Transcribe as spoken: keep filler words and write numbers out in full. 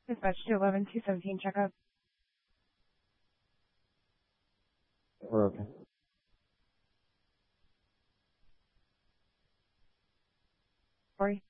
Dispatch to eleven two seventeen checkup. We're okay. Corey.